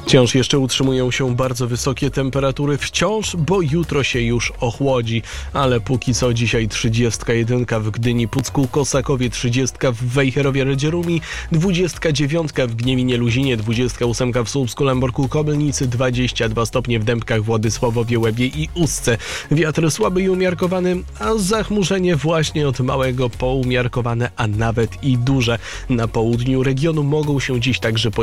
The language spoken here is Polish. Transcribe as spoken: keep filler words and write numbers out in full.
Wciąż jeszcze utrzymują się bardzo wysokie temperatury, wciąż, bo jutro się już ochłodzi, ale póki co dzisiaj trzydziestka jeden w Gdyni, Pucku, Kosakowie, trzydziestka w Wejherowie, Redzierumi, dwudziestka dziewiątka w Gniewinie, Luzinie, dwudziestka ósemka w Słupsku, Lęborku, Kobylnicy, dwadzieścia dwa stopnie w Dębkach, Władysławowie, Łebie i Ustce. Wiatr słaby i umiarkowany, a zachmurzenie właśnie od małego po umiarkowane, a nawet i duże. Na południu regionu mogą się dziś także pojawić